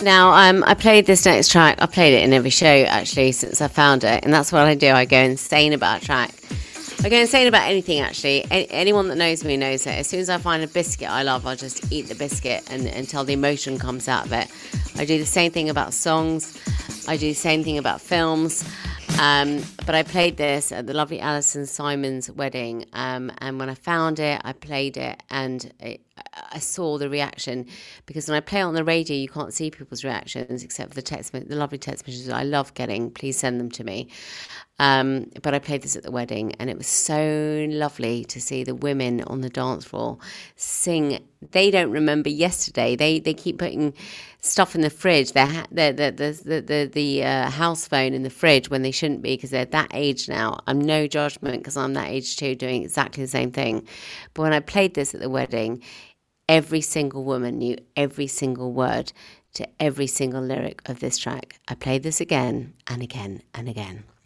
Now, I played this next track. I played it in every show, actually, since I found it. And that's what I do. I go insane about a track. I go insane about anything, actually. Anyone that knows me knows that as soon as I find a biscuit I love, I'll just eat the biscuit until the emotion comes out of it. I do the same thing about songs. I do the same thing about films. But I played this at the lovely Alison Simon's wedding. And when I found it, I played it, and I saw the reaction, because when I play on the radio, you can't see people's reactions except for the lovely text messages I love getting. Please send them to me. But I played this at the wedding, and it was so lovely to see the women on the dance floor sing. They don't remember yesterday. They keep putting stuff in the fridge, the house phone in the fridge when they shouldn't be, because they're that age now. I'm no judgment, because I'm that age too, doing exactly the same thing. But when I played this at the wedding, every single woman knew every single word to every single lyric of this track. I played this again and again and again.